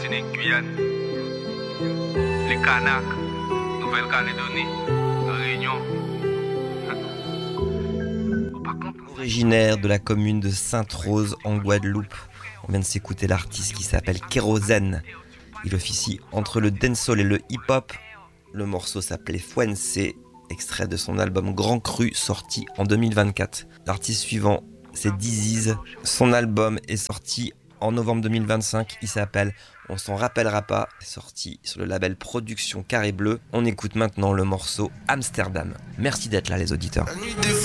Martinique, Guyane, les Canaques, Nouvelle-Calédonie, La Réunion. Originaire de la commune de Sainte-Rose en Guadeloupe, on vient de s'écouter l'artiste qui s'appelle Kérosène. Il officie entre le dancehall et le hip-hop. Le morceau s'appelait Fuense, extrait de son album Grand Cru sorti en 2024. L'artiste suivant, c'est Disease. Son album est sorti en novembre 2025. Il s'appelle On s'en rappellera pas, sorti sur le label Production Carré Bleu. On écoute maintenant le morceau Amsterdam. Merci d'être là les auditeurs.